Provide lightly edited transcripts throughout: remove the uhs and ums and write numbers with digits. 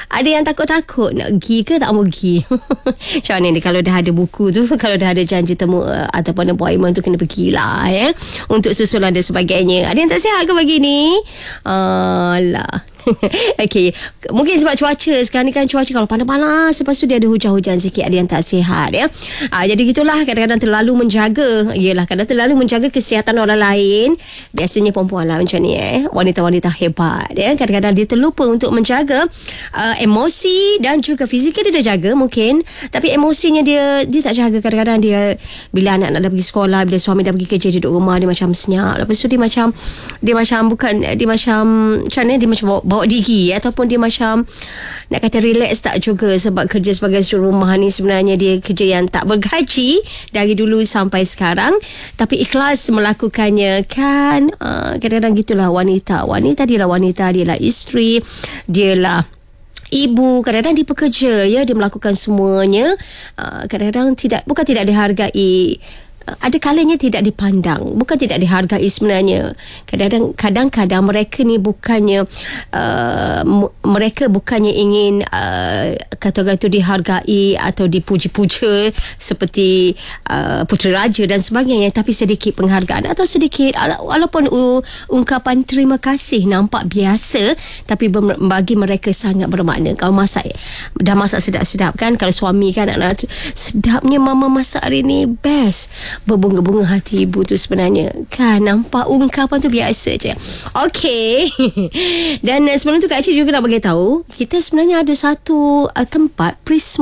ada yang takut-takut nak pergi ke tak mau pergi. Macam mana ni kalau dah ada buku tu, kalau dah ada janji temu ataupun appointment tu, kena pergilah ya, untuk susulan dan sebagainya. Ada yang tak sihat ke pagi ni? Alah. Okey, mungkin sebab cuaca sekarang ni kan, cuaca kalau panas-panas, lepas tu dia ada hujan-hujan sikit, ada yang tak sihat ya. Jadi gitulah, kadang-kadang terlalu menjaga, kadang terlalu menjaga kesihatan orang lain. Biasanya perempuan lah macam ni wanita-wanita hebat ya. Kadang-kadang dia terlupa untuk menjaga emosi dan juga fizikal dia dah jaga mungkin, tapi emosinya dia tak jaga. Kadang-kadang dia bila anak nak dah pergi sekolah, bila suami dah pergi kerja, dia duduk rumah, dia macam senyap. Lepas tu dia macam bawa diri, ataupun dia macam nak kata relax tak juga, sebab kerja sebagai juru rumah ni sebenarnya dia kerja yang tak bergaji dari dulu sampai sekarang, tapi ikhlas melakukannya kan. Kadang-kadang gitulah wanita dialah isteri, dialah ibu, kadang-kadang dia pekerja ya, dia melakukan semuanya. Kadang-kadang bukan tidak dihargai, ada kalanya tidak dipandang, bukan tidak dihargai sebenarnya. Kadang-kadang mereka ni bukannya ingin kata-kata dihargai atau dipuji-puja seperti putera raja dan sebagainya, tapi sedikit penghargaan atau sedikit walaupun ungkapan terima kasih nampak biasa, tapi bagi mereka sangat bermakna. Kalau dah masak sedap-sedap kan, kalau suami kan anak sedapnya mama masak hari ni, best, berbunga-bunga hati ibu tu sebenarnya kan. Nampak ungkapan tu biasa je. Okey. Dan sebelum tu Kak Cik juga nak bagi tahu, kita sebenarnya ada satu tempat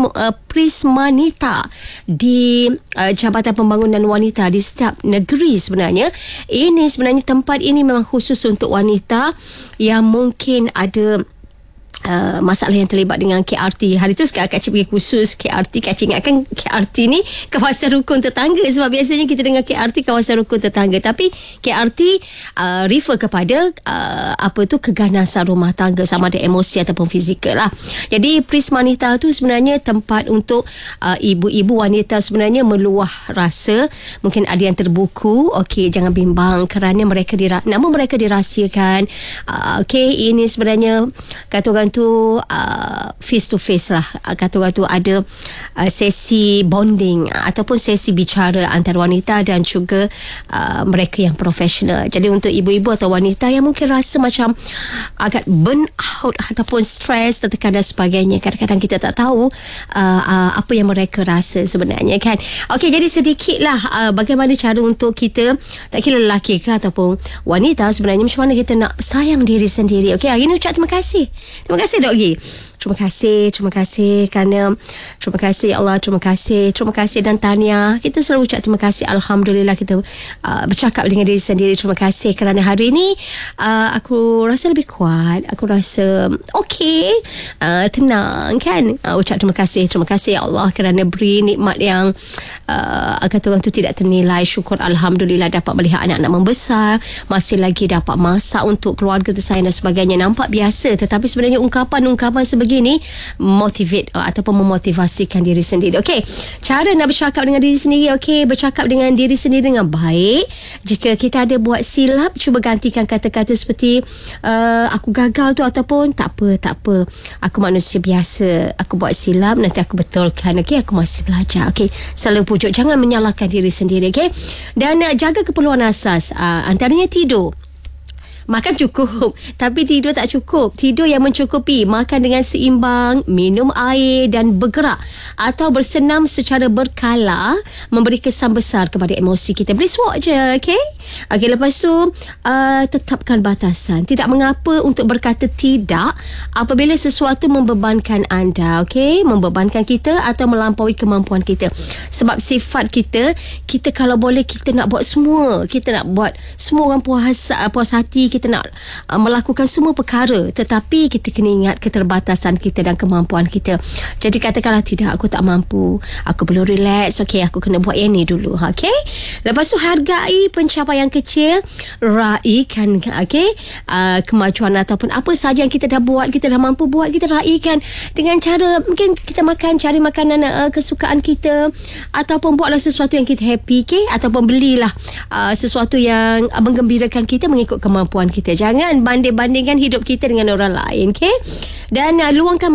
Prismanita di Jabatan Pembangunan Wanita di setiap negeri sebenarnya. Ini sebenarnya tempat ini memang khusus untuk wanita yang mungkin ada masalah yang terlibat dengan KRT. Hari tu Kak Cik pergi khusus KRT. Kak Cik ingatkan KRT ni kawasan rukun tetangga, sebab biasanya kita dengar KRT kawasan rukun tetangga, tapi KRT refer kepada keganasan rumah tangga, sama ada emosi ataupun fizikal lah. Jadi Prismanita tu sebenarnya tempat untuk ibu-ibu wanita sebenarnya meluah rasa. Mungkin ada yang terbuku. Okey, jangan bimbang kerana nama mereka dirahsiakan. Okey, ini sebenarnya kata orang tu face to face lah. Kata orang tu ada sesi bonding ataupun sesi bicara antara wanita dan juga mereka yang profesional. Jadi untuk ibu-ibu atau wanita yang mungkin rasa macam agak burn out ataupun stres, tertekan dan sebagainya, kadang-kadang kita tak tahu apa yang mereka rasa sebenarnya kan. Okey, jadi sedikitlah bagaimana cara untuk kita, tak kira lelaki ke ataupun wanita, sebenarnya macam mana kita nak sayang diri sendiri. Okey, hari ni ucap terima kasih Dok Gi. Terima kasih kerana, terima kasih Allah, terima kasih dan tahniah. Kita selalu ucap terima kasih. Alhamdulillah kita bercakap dengan diri sendiri. Terima kasih kerana hari ini aku rasa lebih kuat, aku rasa okey, tenang kan. Ucap terima kasih ya Allah kerana beri nikmat yang kata orang tu tidak ternilai. Syukur Alhamdulillah dapat melihat anak-anak membesar, masih lagi dapat masak untuk keluarga tersayang dan sebagainya. Nampak biasa, tetapi sebenarnya ungkapan sebegini motivate ataupun memotivasikan diri sendiri. Okey, cara nak bercakap dengan diri sendiri. Okey, bercakap dengan diri sendiri dengan baik. Jika kita ada buat silap, cuba gantikan kata-kata seperti aku gagal tu, ataupun tak apa, aku manusia biasa, aku buat silap, nanti aku betulkan. Okey, aku masih belajar. Okey, selalu pujuk, jangan menyalahkan diri sendiri. Okey, dan jaga keperluan asas, antaranya tidur. Makan cukup, tapi tidur tak cukup. Tidur yang mencukupi, makan dengan seimbang, minum air dan bergerak atau bersenam secara berkala memberi kesan besar kepada emosi kita. Brisk walk je, okey? Okey, lepas tu tetapkan batasan. Tidak mengapa untuk berkata tidak apabila sesuatu membebankan anda, okey? Membebankan kita atau melampaui kemampuan kita. Sebab sifat kita kalau boleh kita nak buat semua. Kita nak buat semua orang puas hati. Kita nak melakukan semua perkara, tetapi kita kena ingat keterbatasan kita dan kemampuan kita. Jadi katakanlah tidak, aku tak mampu, aku perlu relax, okey, aku kena buat yang ni dulu, okey. Lepas tu hargai pencapaian kecil, raikan, okey, kemajuan ataupun apa sahaja yang kita dah buat, kita dah mampu buat, kita raikan dengan cara mungkin kita cari makanan kesukaan kita, ataupun buatlah sesuatu yang kita happy, okey, ataupun belilah sesuatu yang menggembirakan kita mengikut kemampuan kita. Jangan banding-bandingkan hidup kita dengan orang lain, okey? Dan luangkan